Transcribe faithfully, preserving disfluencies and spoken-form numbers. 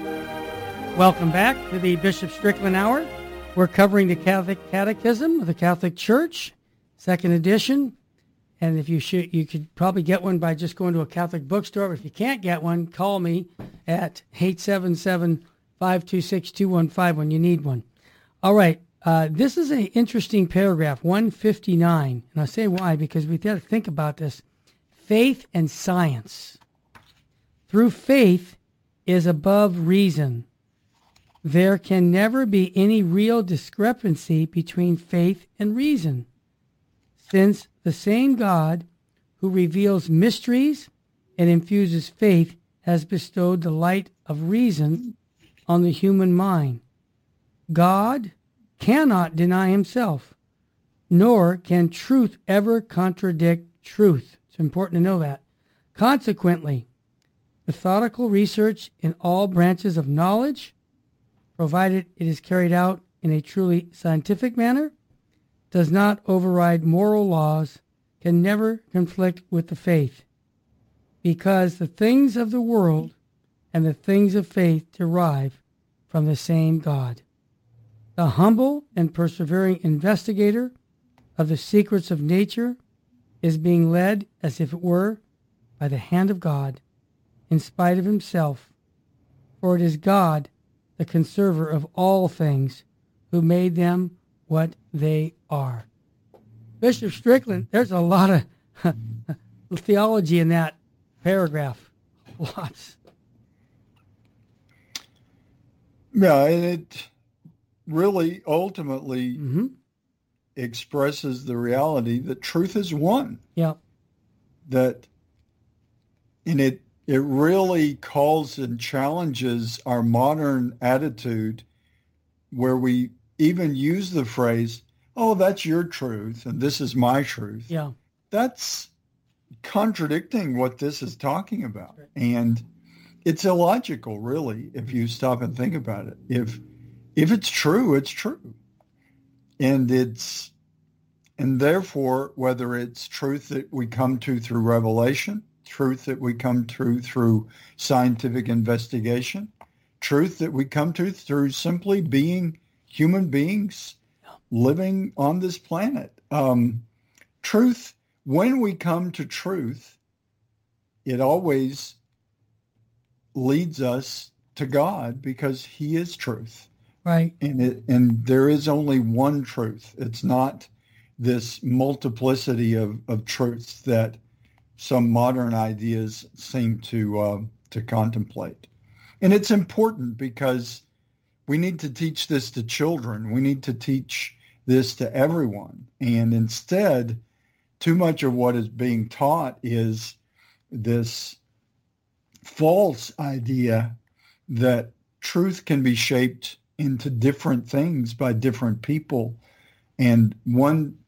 Welcome back to the Bishop Strickland Hour. We're covering the Catholic Catechism of the Catholic Church, second edition. And if you should, you could probably get one by just going to a Catholic bookstore. If you can't get one, call me at eight seven seven, five two six, two one five when you need one. All right. Uh, this is an interesting paragraph, one fifty-nine. And I'll say why, because we got to think about this. Faith and science. Through faith is above reason. There can never be any real discrepancy between faith and reason, since the same God who reveals mysteries and infuses faith has bestowed the light of reason on the human mind. God cannot deny himself, nor can truth ever contradict truth. It's important to know that. Consequently, methodical research in all branches of knowledge, provided it is carried out in a truly scientific manner, does not override moral laws, can never conflict with the faith, because the things of the world and the things of faith derive from the same God. The humble and persevering investigator of the secrets of nature is being led, as if it were, by the hand of God, in spite of himself, for it is God, the conserver of all things, who made them what they are. Bishop Strickland, there's a lot of theology in that paragraph. Lots. Yeah, and it really ultimately Mm-hmm. expresses the reality that truth is one. Yeah. That, and it it really calls and challenges our modern attitude where we even use the phrase, oh, that's your truth and this is my truth. Yeah. That's contradicting what this is talking about. And it's illogical, really, if you stop and think about it. If if it's true, it's true. And it's and therefore, whether it's truth that we come to through revelation, truth that we come to through scientific investigation, truth that we come to through simply being human beings living on this planet. Um, truth, when we come to truth, it always leads us to God because he is truth. Right. And it, and there is only one truth. It's not this multiplicity of, of truths that some modern ideas seem to uh, to contemplate. And it's important because we need to teach this to children. We need to teach this to everyone. And instead, too much of what is being taught is this false idea that truth can be shaped into different things by different people. And one